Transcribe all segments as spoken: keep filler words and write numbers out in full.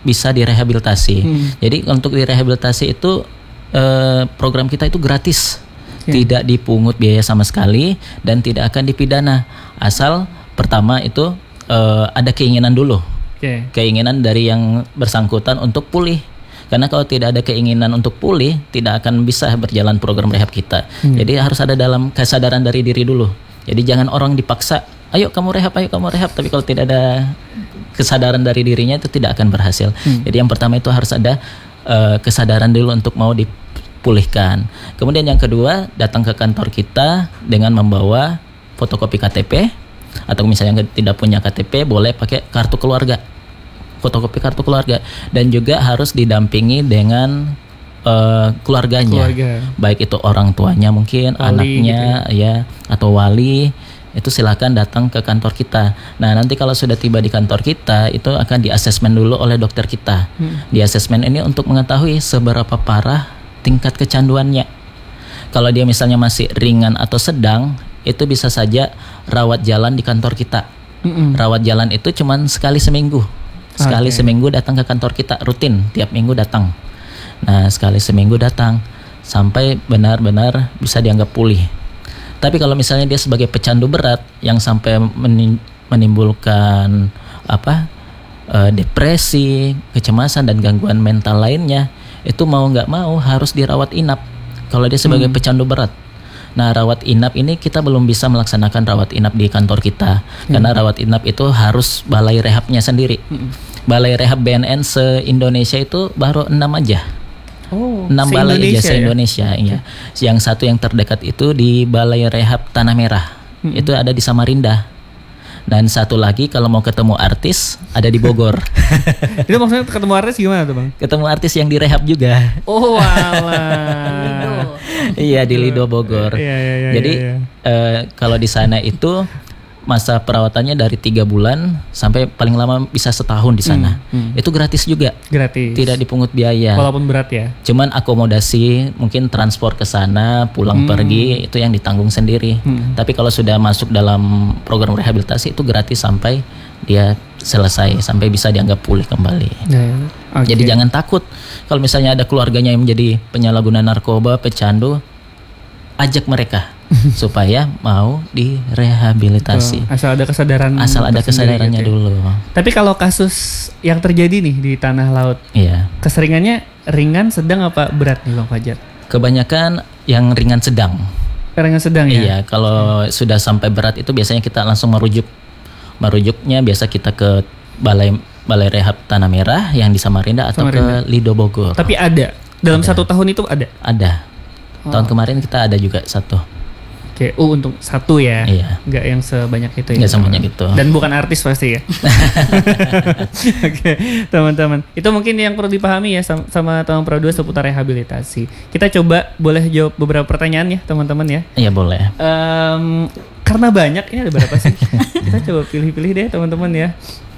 bisa direhabilitasi. Hmm. Jadi untuk direhabilitasi itu eh, program kita itu gratis, yeah. tidak dipungut biaya sama sekali dan tidak akan dipidana asal pertama itu eh, ada keinginan dulu, okay. keinginan dari yang bersangkutan untuk pulih. Karena kalau tidak ada keinginan untuk pulih, tidak akan bisa berjalan program rehab kita. Hmm. Jadi harus ada dalam kesadaran dari diri dulu. Jadi jangan orang dipaksa, ayo kamu rehab, ayo kamu rehab. Tapi kalau tidak ada kesadaran dari dirinya itu tidak akan berhasil. Hmm. Jadi yang pertama itu harus ada uh, kesadaran dulu untuk mau dipulihkan. Kemudian yang kedua, datang ke kantor kita dengan membawa fotokopi K T P. Atau misalnya tidak punya K T P, boleh pakai kartu keluarga. Fotokopi kartu keluarga, dan juga harus didampingi dengan uh, keluarganya, Keluarga. baik itu orang tuanya mungkin, wali, anaknya gitu ya. ya atau wali, itu silakan datang ke kantor kita. Nah nanti kalau sudah tiba di kantor kita itu akan diasesmen dulu oleh dokter kita. hmm. Diasesmen ini untuk mengetahui seberapa parah tingkat kecanduannya. Kalau dia misalnya masih ringan atau sedang, itu bisa saja rawat jalan di kantor kita. hmm. Rawat jalan itu cuma sekali seminggu. Sekali okay. seminggu datang ke kantor kita, rutin tiap minggu datang. Nah sekali seminggu datang sampai benar-benar bisa dianggap pulih. Tapi kalau misalnya dia sebagai pecandu berat yang sampai menimbulkan apa uh, depresi, kecemasan dan gangguan mental lainnya, itu mau nggak mau harus dirawat inap. Kalau dia sebagai hmm. pecandu berat. Nah rawat inap ini kita belum bisa melaksanakan rawat inap di kantor kita, hmm. karena rawat inap itu harus balai rehabnya sendiri. hmm. Balai rehab B N N se-Indonesia itu baru enam aja. Oh, enam balai aja se-Indonesia ya. Okay. Yang satu yang terdekat itu di Balai Rehab Tanah Merah, hmm. itu ada di Samarinda. Dan satu lagi kalau mau ketemu artis ada di Bogor. Itu maksudnya ketemu artis gimana tuh Bang? Ketemu artis yang direhab juga. Oh alah. Iya di Lido Bogor. Iya, iya, iya, Jadi iya, iya. Eh, kalau di sana itu masa perawatannya dari tiga bulan sampai paling lama bisa setahun di sana. Hmm, hmm. Itu gratis juga. Gratis. Tidak dipungut biaya. Walaupun berat ya. Cuman akomodasi, mungkin transport ke sana, pulang hmm. pergi itu yang ditanggung sendiri. Hmm. Tapi kalau sudah masuk dalam program rehabilitasi itu gratis sampai dia selesai, sampai bisa dianggap pulih kembali. Yeah, okay. Jadi jangan takut kalau misalnya ada keluarganya yang menjadi penyalahguna narkoba, pecandu, ajak mereka supaya mau direhabilitasi. Betul. Asal ada kesadaran. Asal ada kesadarannya gitu ya. Dulu. Tapi kalau kasus yang terjadi nih di Tanah Laut, iya. keseringannya ringan, sedang apa berat nih Bang Fajar? Kebanyakan yang ringan sedang. Ringan sedang ya. Iya, kalau hmm. sudah sampai berat itu biasanya kita langsung merujuk. Merujuknya biasa kita ke balai balai rehab Tanah Merah yang di Samarinda atau Samarinda. Ke Lido Bogor. Tapi ada dalam ada. Satu tahun itu ada. Ada. Oh. Tahun kemarin kita ada juga satu. Oke, oh untuk satu ya, iya. Nggak yang sebanyak itu ya. Nggak sebanyak itu. Dan bukan artis pasti ya. Oke, teman-teman, itu mungkin yang perlu dipahami ya sama, sama teman Pro dua seputar rehabilitasi. Kita coba boleh jawab beberapa pertanyaan ya teman-teman ya. Iya boleh. Um, karena banyak, ini ada berapa sih? Kita coba pilih-pilih deh teman-teman ya.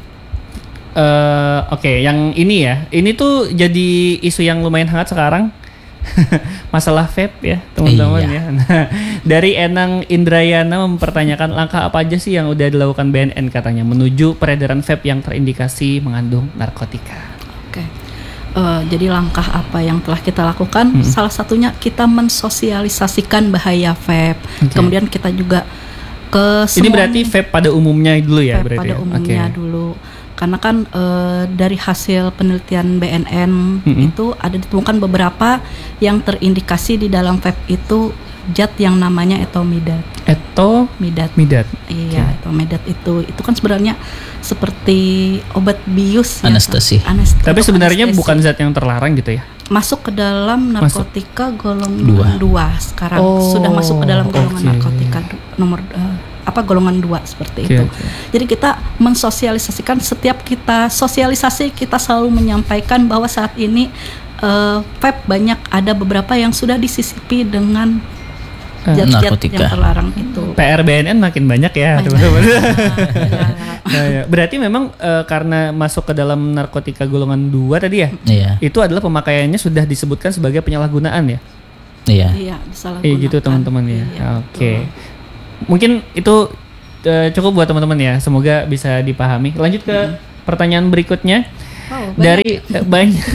Uh, Oke, okay, yang ini ya, ini tuh jadi isu yang lumayan hangat sekarang. Masalah vape ya teman-teman iya. ya. Nah, dari Enang Indrayana mempertanyakan langkah apa aja sih yang udah dilakukan B N N katanya menuju peredaran vape yang terindikasi mengandung narkotika. Oke, uh, jadi langkah apa yang telah kita lakukan? Hmm. Salah satunya kita mensosialisasikan bahaya vape. Okay. Kemudian kita juga ke semua. Ini berarti vape pada umumnya dulu ya? Vape berarti pada ya? umumnya okay. dulu. Karena kan e, dari hasil penelitian B N N mm-hmm. itu ada ditemukan beberapa yang terindikasi di dalam vape itu zat yang namanya etomidat. Etomidat. Midat. Iya, okay. Etomidat itu itu kan sebenarnya seperti obat bius anestesi. Ya, anestesi. Tapi sebenarnya anestesi. Bukan zat yang terlarang gitu ya. Masuk ke dalam narkotika masuk. golongan dua. dua sekarang oh, sudah masuk ke dalam golongan okay. narkotika nomor uh, apa golongan dua seperti okay, itu. Okay. Jadi kita mensosialisasikan, setiap kita sosialisasi kita selalu menyampaikan bahwa saat ini uh, vape banyak ada beberapa yang sudah disisipi dengan zat-zat yang terlarang itu. P R B N N makin banyak ya, teman-teman. Nah, ya. Berarti memang uh, karena masuk ke dalam narkotika golongan dua tadi ya, iya. itu adalah pemakaiannya sudah disebutkan sebagai penyalahgunaan ya. Iya. Iya, disalahgunakan. Iya gitu teman-teman ya. Iya, Oke. Okay. Mungkin itu uh, cukup buat teman-teman ya. Semoga bisa dipahami. Lanjut ke hmm. pertanyaan berikutnya. Wow, Dari eh, banyak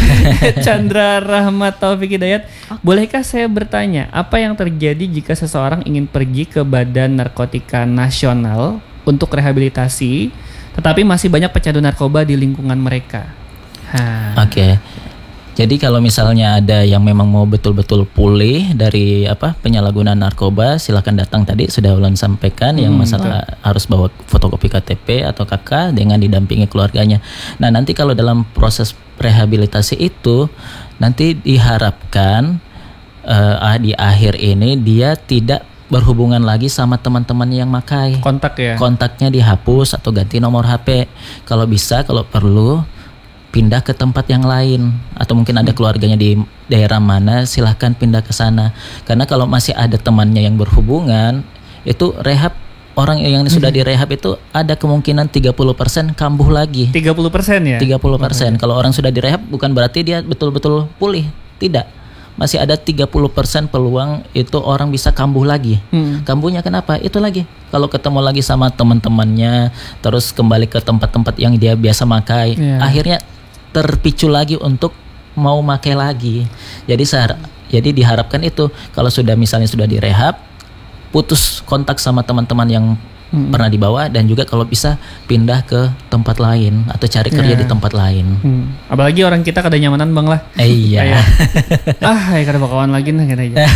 Chandra Rahmat Taufik Hidayat, bolehkah saya bertanya apa yang terjadi jika seseorang ingin pergi ke Badan Narkotika Nasional untuk rehabilitasi, tetapi masih banyak pecandu narkoba di lingkungan mereka? Oke. Okay. Jadi kalau misalnya ada yang memang mau betul-betul pulih dari apa penyalahgunaan narkoba, silakan datang. Tadi sudah Ulan sampaikan hmm, yang masalah betul. Harus bawa fotokopi K T P atau K K dengan didampingi keluarganya. Nah, nanti kalau dalam proses rehabilitasi itu nanti diharapkan uh, di akhir ini dia tidak berhubungan lagi sama teman-teman yang makai. Kontak ya. Kontaknya dihapus atau ganti nomor H P. Kalau bisa, kalau perlu pindah ke tempat yang lain, atau mungkin ada keluarganya di daerah mana, silahkan pindah ke sana. Karena kalau masih ada temannya yang berhubungan, itu rehab, orang yang sudah direhab itu ada kemungkinan tiga puluh persen kambuh lagi. tiga puluh persen ya? tiga puluh persen. Kalau orang sudah direhab bukan berarti dia betul-betul pulih, tidak. Masih ada tiga puluh persen peluang itu orang bisa kambuh lagi. Hmm. Kambuhnya kenapa? Itu lagi. Kalau ketemu lagi sama teman-temannya, terus kembali ke tempat-tempat yang dia biasa makai, yeah. akhirnya terpicu lagi untuk mau makai lagi. Jadi sehar- jadi diharapkan itu kalau sudah misalnya sudah direhab, putus kontak sama teman-teman yang hmm. pernah dibawa, dan juga kalau bisa pindah ke tempat lain atau cari kerja yeah. di tempat lain. Hmm. Apalagi orang kita kada nyamanan bang lah. Eh, iya. ah, ya kada bakawan lagi nah kata aja.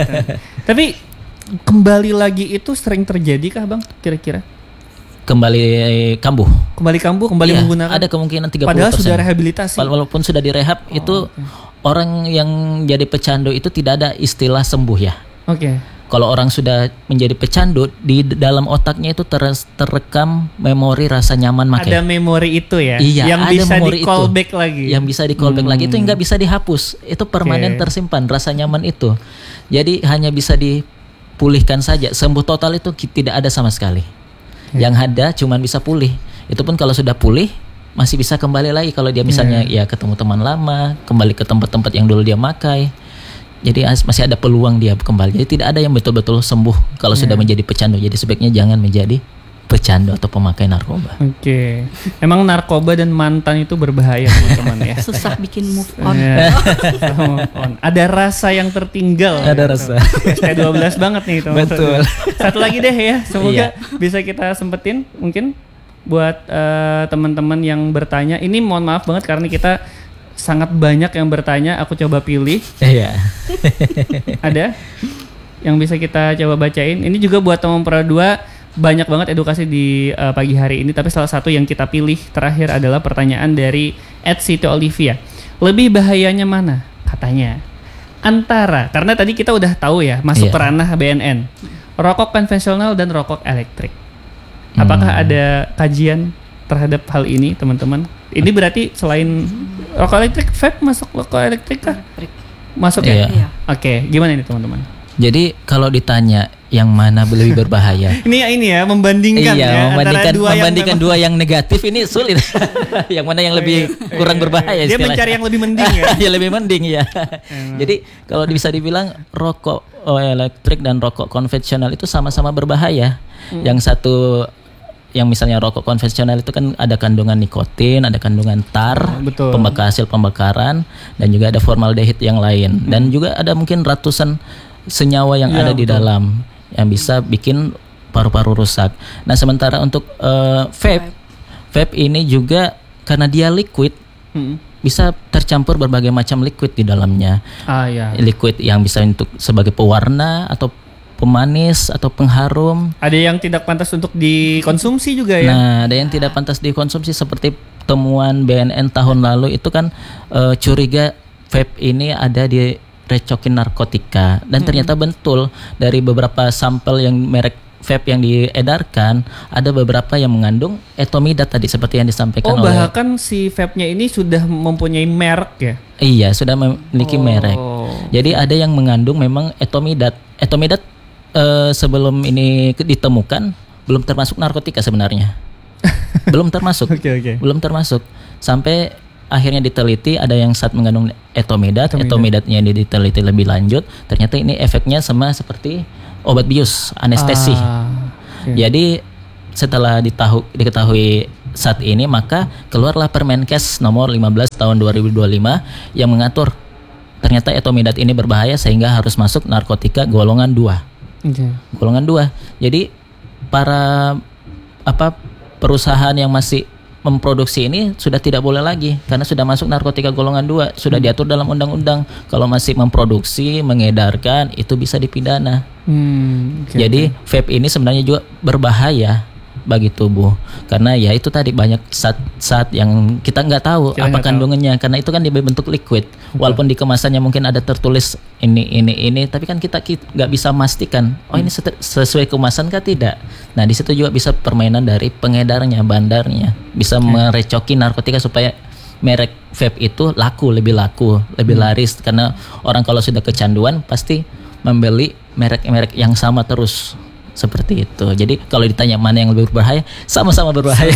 Tapi kembali lagi itu sering terjadi kah bang? Kira-kira? Kembali kambuh. Kembali kambuh, kembali iya, menggunakan. Ada kemungkinan tiga puluh persen. Padahal sudah rehabilitasi. Walaupun sudah direhab, oh, itu okay. orang yang jadi pecandu itu tidak ada istilah sembuh ya. Oke. Okay. Kalau orang sudah menjadi pecandu, di dalam otaknya itu ter- terekam memori rasa nyaman makai. Ada memori itu ya? Iya, yang ada bisa memori di callback itu. lagi. Yang bisa di callback hmm. lagi itu nggak bisa dihapus. Itu permanen okay. tersimpan rasa nyaman itu. Jadi hanya bisa dipulihkan saja. Sembuh total itu tidak ada sama sekali. Okay. Yang ada cuman bisa pulih. Itu pun kalau sudah pulih masih bisa kembali lagi kalau dia misalnya yeah. ya ketemu teman lama, kembali ke tempat-tempat yang dulu dia makai. Jadi masih ada peluang dia kembali. Jadi tidak ada yang betul-betul sembuh kalau yeah. sudah menjadi pecandu. Jadi sebaiknya jangan menjadi pecandu atau pemakai narkoba. Oke. Okay. Emang narkoba dan mantan itu berbahaya teman-teman ya. Susah bikin move on. Yeah. move on. Ada rasa yang tertinggal. Ada ya, rasa. S T dua belas banget nih teman-teman. Betul. Satu lagi deh ya. Semoga iya. bisa kita sempetin mungkin buat uh, teman-teman yang bertanya. Ini mohon maaf banget karena kita sangat banyak yang bertanya. Aku coba pilih. Iya. Ada yang bisa kita coba bacain. Ini juga buat teman Pro dua. Banyak banget edukasi di uh, pagi hari ini. Tapi salah satu yang kita pilih terakhir adalah pertanyaan dari at Siti Olivia. Lebih bahayanya mana? Katanya antara, karena tadi kita udah tahu ya masuk yeah. ke ranah B N N, rokok konvensional dan rokok elektrik. Apakah hmm. ada kajian terhadap hal ini teman-teman? Ini berarti selain rokok elektrik, vape masuk rokok elektrik kah? Masuk ya? Iya. Oke, okay. Gimana ini teman-teman? Jadi kalau ditanya yang mana lebih berbahaya, ini ya ini ya membandingkan iya, ya membandingkan, dua membandingkan yang dua yang negatif ini sulit. Yang mana yang lebih oh, iya, kurang iya, berbahaya? Dia istilahnya mencari yang lebih mending ya. Ya lebih mending ya. Jadi kalau bisa dibilang rokok elektrik dan rokok konvensional itu sama-sama berbahaya. Hmm. Yang satu, yang misalnya rokok konvensional itu kan ada kandungan nikotin, ada kandungan tar, oh, pembakar hasil pembakaran, dan juga ada formaldehid yang lain, hmm. dan juga ada mungkin ratusan senyawa yang ya, ada betul. Di dalam yang bisa bikin paru-paru rusak. Nah sementara untuk uh, vape, vape ini juga karena dia liquid, hmm. bisa tercampur berbagai macam liquid di dalamnya. Ah, ya. Liquid yang bisa untuk sebagai pewarna atau pemanis atau pengharum. Ada yang tidak pantas untuk dikonsumsi juga ya. Nah ada yang tidak pantas dikonsumsi seperti temuan B N N tahun lalu itu kan uh, curiga vape ini ada di recokin narkotika, dan ternyata hmm. betul dari beberapa sampel yang merek vape yang diedarkan ada beberapa yang mengandung etomidat tadi seperti yang disampaikan oh, oleh. Oh bahkan si vape-nya ini sudah mempunyai merek ya? Iya sudah memiliki oh. merek. Jadi ada yang mengandung memang etomidat. Etomidat eh, sebelum ini ditemukan belum termasuk narkotika sebenarnya. belum termasuk. okay, okay. Belum termasuk sampai akhirnya diteliti ada yang saat mengandung etomidat, etomidat. etomidatnya diteliti lebih lanjut, ternyata ini efeknya sama seperti obat bius, anestesi. Ah, okay. Jadi setelah ditahu, diketahui saat ini, maka keluarlah Permenkes nomor lima belas tahun dua ribu dua puluh lima yang mengatur ternyata etomidat ini berbahaya sehingga harus masuk narkotika golongan dua. Okay. Golongan dua. Jadi para apa perusahaan yang masih memproduksi ini sudah tidak boleh lagi karena sudah masuk narkotika golongan dua, sudah hmm. diatur dalam undang-undang. Kalau masih memproduksi, mengedarkan itu bisa dipidana. Hmm, okay, Jadi okay. vape ini sebenarnya juga berbahaya bagi tubuh karena ya itu tadi banyak zat-zat yang kita nggak tahu kita apa gak kandungannya tahu. Karena itu kan dibentuk liquid. Betul. Walaupun di kemasannya mungkin ada tertulis ini ini ini, tapi kan kita nggak bisa memastikan oh hmm. ini sesuai kemasan kah tidak. Nah di situ juga bisa permainan dari pengedarnya, bandarnya bisa okay. merecoki narkotika supaya merek vape itu laku, lebih laku, lebih hmm. laris karena orang kalau sudah kecanduan pasti membeli merek-merek yang sama terus. Seperti itu. Jadi kalau ditanya mana yang lebih berbahaya, sama-sama berbahaya.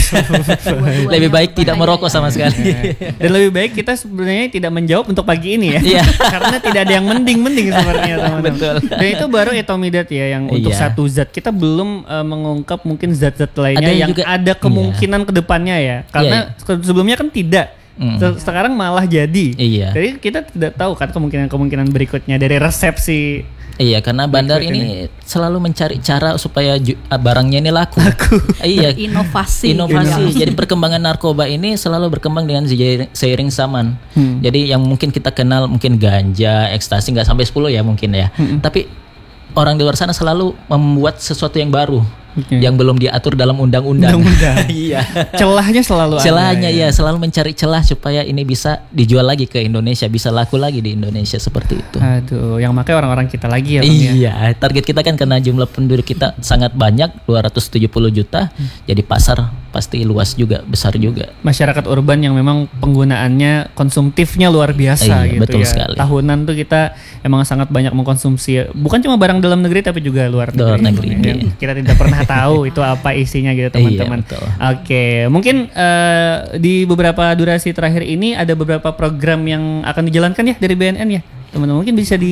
Lebih baik tidak merokok sama sekali. Dan lebih baik kita sebenarnya tidak menjawab untuk pagi ini ya. Karena tidak ada yang mending-mending sebenarnya teman-teman. Betul. Dan itu baru etomidat ya yang untuk iya. satu zat. Kita belum uh, mengungkap mungkin zat-zat lainnya ada yang, yang juga, ada kemungkinan iya. kedepannya ya. Karena iya. sebelumnya kan tidak. Mm. Sekarang malah jadi. Iya. Jadi kita tidak tahu kan kemungkinan-kemungkinan berikutnya dari resepsi. Iya, karena bandar ini, ini selalu mencari cara supaya ju- barangnya ini laku. Laku. Iya. Inovasi. Inovasi. Gitu. Jadi perkembangan narkoba ini selalu berkembang dengan seiring zaman. Hmm. Jadi yang mungkin kita kenal mungkin ganja, ekstasi nggak sampai sepuluh ya mungkin ya. Hmm. Tapi orang di luar sana selalu membuat sesuatu yang baru. Okay. Yang belum diatur dalam undang-undang. Undang-undang. Iya. Celahnya selalu ada. Celahnya ya, selalu mencari celah supaya ini bisa dijual lagi ke Indonesia, bisa laku lagi di Indonesia seperti itu. Aduh, yang pakai orang-orang kita lagi ya, Bang. Iya, ya? Target kita kan karena jumlah penduduk kita sangat banyak, dua ratus tujuh puluh juta. Hmm. Jadi pasar pasti luas juga, besar juga. Masyarakat urban yang memang penggunaannya konsumtifnya luar biasa iya, gitu betul ya. Sekali. Tahunan tuh kita emang sangat banyak mengkonsumsi, bukan cuma barang dalam negeri tapi juga luar negeri. Luar negeri. Yang kita tidak pernah tahu itu apa isinya gitu teman-teman. Iya, Oke, mungkin uh, di beberapa durasi terakhir ini ada beberapa program yang akan dijalankan ya dari B N N ya, teman-teman. Mungkin bisa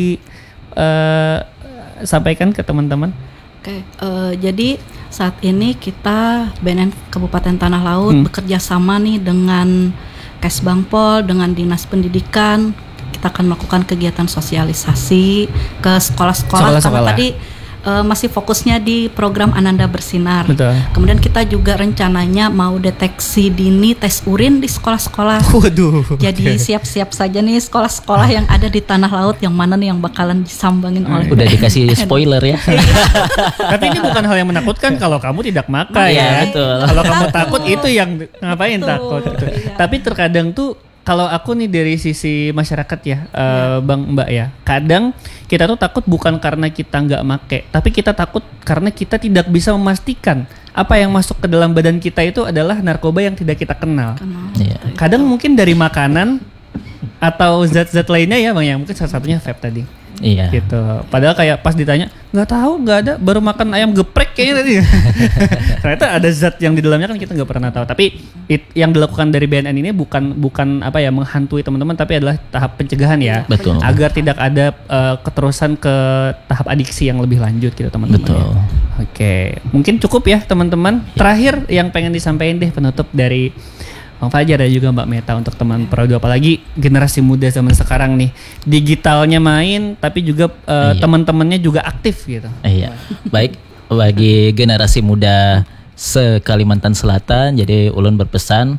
disampaikan uh, ke teman-teman. Oke, uh, jadi saat ini kita B N N Kabupaten Tanah Laut hmm. bekerja sama nih dengan Kesbangpol, dengan Dinas Pendidikan. Kita akan melakukan kegiatan sosialisasi ke sekolah-sekolah. Karena tadi Uh, masih fokusnya di program Ananda Bersinar. Betul. Kemudian kita juga rencananya mau deteksi dini tes urin di sekolah-sekolah. Waduh. Jadi okay. siap-siap saja nih sekolah-sekolah yang ada di Tanah Laut yang mana nih yang bakalan disambangin oleh. Udah dikasih spoiler ya. Tapi ini bukan hal yang menakutkan kalau kamu tidak makan ya. Iya, betul. Kalau kamu takut itu yang ngapain betul. takut. Gitu. Iya. Tapi terkadang tuh kalau aku nih dari sisi masyarakat ya, uh, Bang Mbak ya, kadang kita tuh takut bukan karena kita nggak make, tapi kita takut karena kita tidak bisa memastikan apa yang masuk ke dalam badan kita itu adalah narkoba yang tidak kita kenal. kenal. Yeah. Kadang mungkin dari makanan atau zat-zat lainnya ya Bang, yang mungkin salah satunya vape tadi. Iya. Gitu. Padahal kayak pas ditanya, nggak tahu, nggak ada, baru makan ayam geprek kayaknya tadi. Ternyata ada zat yang di dalamnya kan kita nggak pernah tahu. Tapi it, yang dilakukan dari B N N ini bukan bukan apa ya menghantui teman-teman, tapi adalah tahap pencegahan ya. Betul. Agar tidak ada uh, keterusan ke tahap adiksi yang lebih lanjut gitu teman-teman. Betul. Ya. Oke, mungkin cukup ya teman-teman. Ya. Terakhir yang pengen disampaikan deh penutup dari Bang Fajar dan juga Mbak Meta untuk teman Praudio, apalagi generasi muda zaman sekarang nih, digitalnya main tapi juga uh, iya. teman-temannya juga aktif gitu. Iya. Baik, bagi generasi muda se-Kalimantan Selatan, jadi ulun berpesan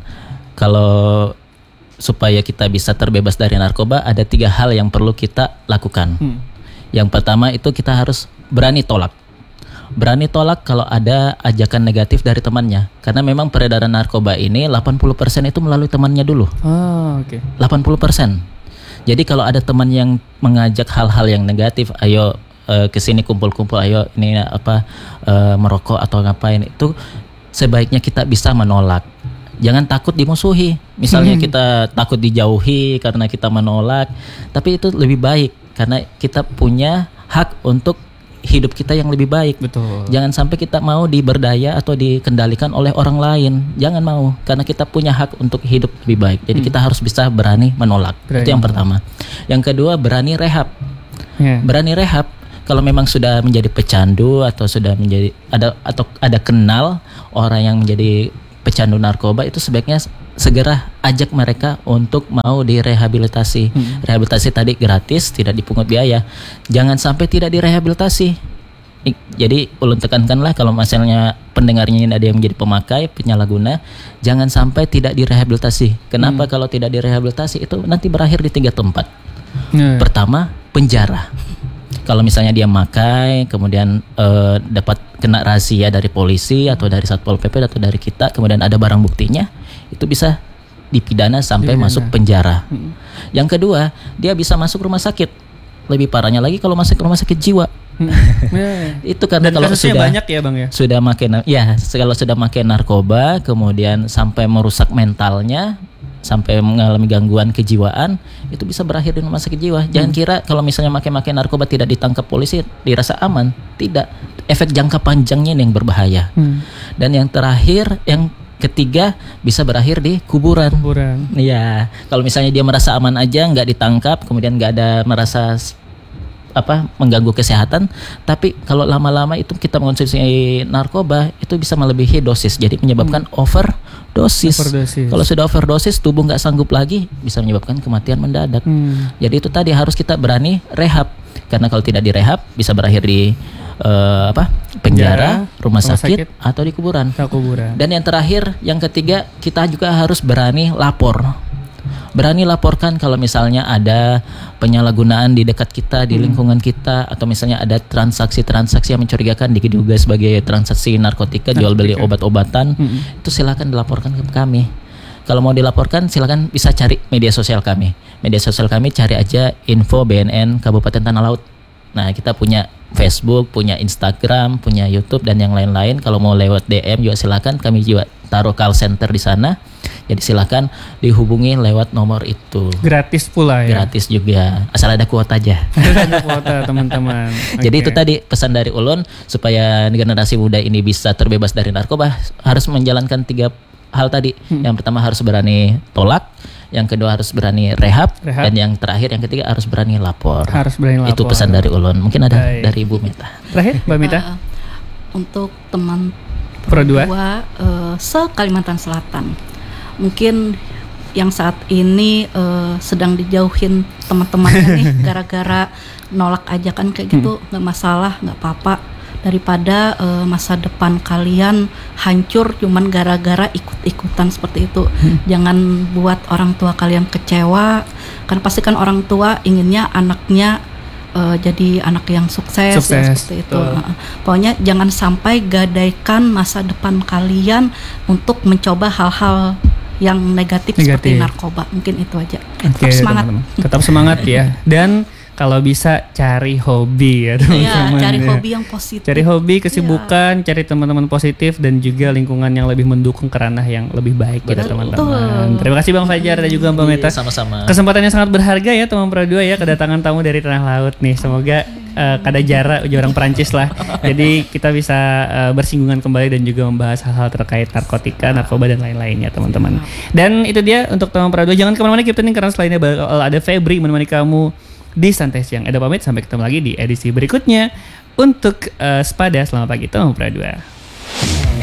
kalau supaya kita bisa terbebas dari narkoba ada tiga hal yang perlu kita lakukan. Hmm. Yang pertama itu kita harus berani tolak. Berani tolak kalau ada ajakan negatif dari temannya. Karena memang peredaran narkoba ini delapan puluh persen itu melalui temannya dulu. Oh, oke. Okay. delapan puluh persen. Jadi kalau ada teman yang mengajak hal-hal yang negatif, ayo uh, kesini kumpul-kumpul, ayo ini apa uh, merokok atau ngapain, itu sebaiknya kita bisa menolak. Jangan takut dimusuhi. Misalnya hmm. kita takut dijauhi karena kita menolak, tapi itu lebih baik karena kita punya hak untuk hidup kita yang lebih baik. Betul. Jangan sampai kita mau diberdaya atau dikendalikan oleh orang lain. Jangan mau, karena kita punya hak untuk hidup lebih baik. Jadi hmm. kita harus bisa berani menolak. Berani. Itu yang pertama. Yang kedua, berani rehab. Yeah. Berani rehab. Kalau memang sudah menjadi pecandu atau sudah menjadi ada atau ada kenal orang yang menjadi pecandu narkoba itu sebaiknya segera ajak mereka untuk mau direhabilitasi. Hmm. Rehabilitasi tadi gratis, tidak dipungut biaya. Jangan sampai tidak direhabilitasi. Jadi ulun tekankanlah kalau misalnya pendengarnya ini ada yang menjadi pemakai, penyalahguna, jangan sampai tidak direhabilitasi. Kenapa? Hmm. Kalau tidak direhabilitasi itu nanti berakhir di tiga tempat. Hmm. Pertama, penjara. Kalau misalnya dia makai, kemudian uh, dapat kena razia dari polisi atau dari Satpol P P atau dari kita, kemudian ada barang buktinya, itu bisa dipidana sampai dipidana. masuk penjara. Hmm. Yang kedua, dia bisa masuk rumah sakit. Lebih parahnya lagi kalau masuk rumah sakit jiwa. Hmm. Itu karena dan kalau sudah banyak ya bang ya. Sudah makin ya kalau sudah makin narkoba, kemudian sampai merusak mentalnya, sampai mengalami gangguan kejiwaan, itu bisa berakhir di rumah sakit jiwa. Jangan hmm. kira kalau misalnya makin-makin narkoba tidak ditangkap polisi dirasa aman. Tidak. Efek jangka panjangnya yang berbahaya. Hmm. Dan yang terakhir, yang ketiga, bisa berakhir di kuburan. Kuburan. Iya. Kalau misalnya dia merasa aman aja, nggak ditangkap, kemudian nggak ada merasa apa mengganggu kesehatan, tapi kalau lama-lama itu kita mengonsumsi narkoba itu bisa melebihi dosis, jadi menyebabkan hmm. overdosis. overdosis. Kalau sudah overdosis, tubuh nggak sanggup lagi, bisa menyebabkan kematian mendadak. Hmm. Jadi itu tadi harus kita berani rehab, karena kalau tidak direhab bisa berakhir di uh, apa penjara, rumah, rumah sakit, sakit atau di kuburan. kuburan. Dan yang terakhir, yang ketiga, kita juga harus berani lapor. Berani laporkan kalau misalnya ada penyalahgunaan di dekat kita, di lingkungan kita, atau misalnya ada transaksi-transaksi yang mencurigakan diduga sebagai transaksi narkotika, jual beli obat-obatan, hmm. itu silakan dilaporkan ke kami. Kalau mau dilaporkan silakan bisa cari media sosial kami. Media sosial kami cari aja info B N N Kabupaten Tanah Laut. Nah, kita punya Facebook, punya Instagram, punya YouTube dan yang lain-lain. Kalau mau lewat D M juga silakan, kami juga taruh call center di sana. Jadi silakan dihubungi lewat nomor itu. Gratis pula ya. Gratis juga, asal ada kuota aja. Ada kuota teman-teman. Okay. Jadi itu tadi pesan dari ulun supaya generasi muda ini bisa terbebas dari narkoba, harus menjalankan tiga hal tadi. Hmm. Yang pertama harus berani tolak, yang kedua harus berani rehab, rehab, dan yang terakhir yang ketiga harus berani lapor. Harus berani lapor. Itu pesan dari ulun. Mungkin ada Baik. dari Ibu Meta. Terakhir Mbak Meta. Uh, untuk teman Pro dua uh, se Kalimantan Selatan, mungkin yang saat ini uh, sedang dijauhin teman-temannya nih gara-gara nolak ajakan kayak gitu, nggak hmm. masalah, nggak apa-apa, daripada uh, masa depan kalian hancur cuman gara-gara ikut-ikutan seperti itu. hmm. Jangan buat orang tua kalian kecewa, kan pasti kan orang tua inginnya anaknya Uh, jadi anak yang sukses, sukses ya, seperti itu. Uh. Pokoknya jangan sampai gadaikan masa depan kalian untuk mencoba hal-hal yang negatif, negatif. seperti narkoba. Mungkin itu aja. Okay, tetap semangat. Teman-teman. Tetap semangat ya. Dan kalau bisa cari hobi ya teman-teman. Ya, cari ya. hobi yang positif. Cari hobi, kesibukan, ya. cari teman-teman positif dan juga lingkungan yang lebih mendukung ke ranah yang lebih baik ya teman-teman. Terima kasih Bang Fajar dan juga Mbak Meta. Sama-sama. Kesempatannya sangat berharga ya teman Pro dua ya, kedatangan tamu dari Tanah Laut nih. Semoga uh, kada jarak orang Perancis lah. Jadi kita bisa uh, bersinggungan kembali dan juga membahas hal-hal terkait narkotika, narkoba dan lain-lainnya teman-teman. Dan itu dia untuk teman Pro dua. Jangan kemana-mana, keep tuning karena selainnya bakal ada Febri menemani kamu di Santai Siang. Edo pamit, sampai ketemu lagi di edisi berikutnya. Untuk uh, Spada, selamat pagi teman Pro dua.